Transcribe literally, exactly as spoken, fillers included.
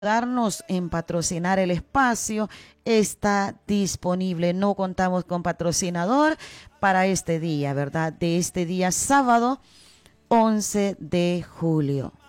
darnos en patrocinar el espacio está disponible. No contamos con patrocinador para este día, ¿verdad? De este día sábado once de julio.